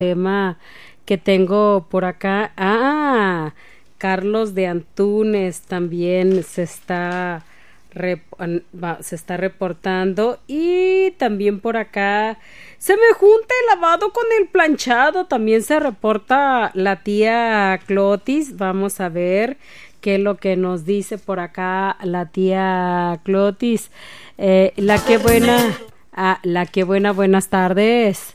tema que tengo por acá. Carlos de Antunes también se está reportando, y también por acá se me junta el lavado con el planchado. También se reporta la tía Clotis. Vamos a ver qué es lo que nos dice por acá la tía Clotis. Buenas tardes.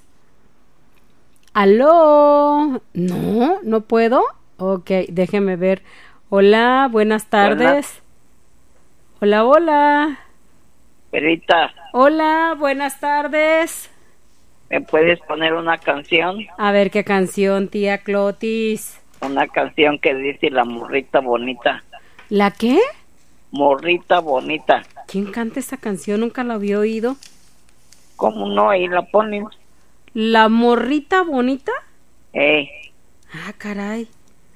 ¿Aló? No, no puedo. Ok, déjeme ver. Hola, buenas tardes. Hola, hola. Perita, Hola, buenas tardes. ¿me puedes poner una canción? A ver qué canción, tía Clotis. Una canción que dice La Morrita Bonita. ¿La qué? Morrita Bonita. ¿Quién canta esa canción? Nunca la había oído. ¿Cómo no? Ahí la ponen. ¿La Morrita Bonita? Eh, Caray.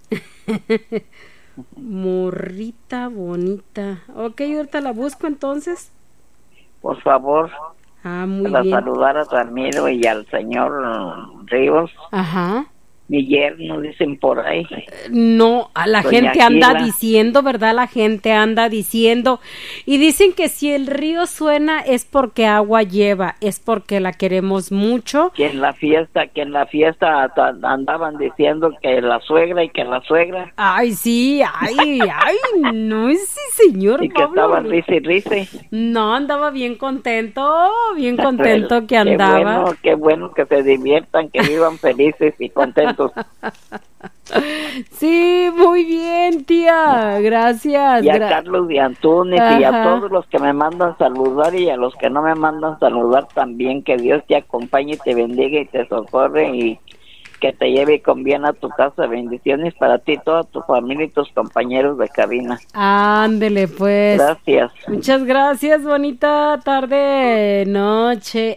Morrita Bonita. Ok, ahorita la busco entonces. por favor, Muy para bien. saludar a Ramiro y al señor Ríos. Ajá. Mi yerno, dicen por ahí. No, a la Doña gente anda Gila. diciendo, ¿verdad? La gente anda diciendo. Y dicen que si el río suena es porque agua lleva, es porque la queremos mucho. Que en la fiesta andaban diciendo que la suegra y que la suegra. Ay, sí, no, ese señor Y que Pablo. estaban risa y risa. No, andaba bien contento que andaba. Qué bueno que se diviertan, que vivan felices y contentos. Sí, muy bien, tía, gracias. Y a Carlos de Antunes y a Ajá. todos los que me mandan saludar y a los que no me mandan saludar también, que Dios te acompañe y te bendiga y te socorre y que te lleve con bien a tu casa. Bendiciones para ti, toda tu familia y tus compañeros de cabina. Ándele, pues. Gracias. Muchas gracias, bonita tarde, noche.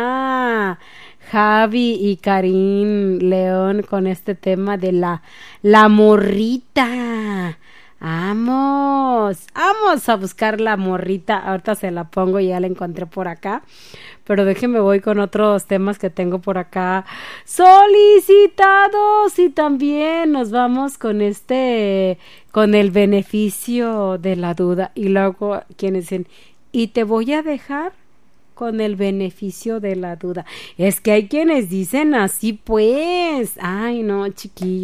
Javi y Karim León con este tema de la morrita. Vamos a buscar la morrita. Ahorita se la pongo, ya la encontré por acá. Pero déjenme voy con otros temas que tengo por acá solicitados, y también nos vamos con con el beneficio de la duda. Y luego quienes dicen, y te voy a dejar con el beneficio de la duda. Es que hay quienes dicen así, pues. Ay, no, chiquillo.